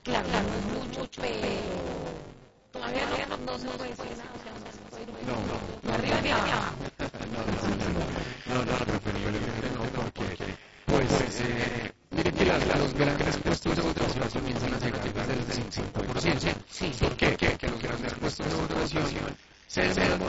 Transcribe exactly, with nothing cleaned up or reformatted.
claro, no es mucho, pero todavía no, no se puede decir nada, o sea, no se puede ir No, muy no, ni arriba ni abajo. no, no, no, no, no, preferiblemente no, porque, pues, eh, mire que las, los grandes puestos de votación comienzan a llegar desde el cinco por ciento. Sí, ¿Por qué? Que, que los grandes puestos de votación se demoran